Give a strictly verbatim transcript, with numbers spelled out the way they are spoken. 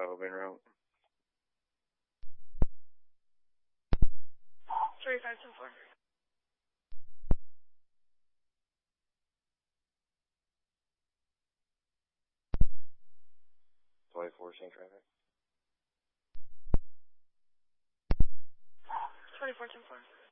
five Open Route. thirty-five ten four. twenty-four, same traffic. twenty-four ten four.